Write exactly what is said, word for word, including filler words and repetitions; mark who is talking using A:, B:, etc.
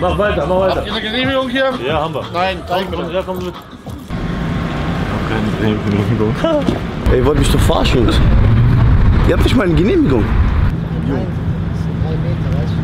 A: Mach weiter, mach weiter.
B: Habt ihr eine Genehmigung hier?
A: Ja, haben wir.
B: Nein, zeig mir.
A: Ja, kommen Sie mit. Keine Genehmigung.
C: Ey, ihr wollt mich doch verarschen, Jungs. Ihr habt nicht mal eine Genehmigung.
D: Nein, das ist drei Meter, weißt du?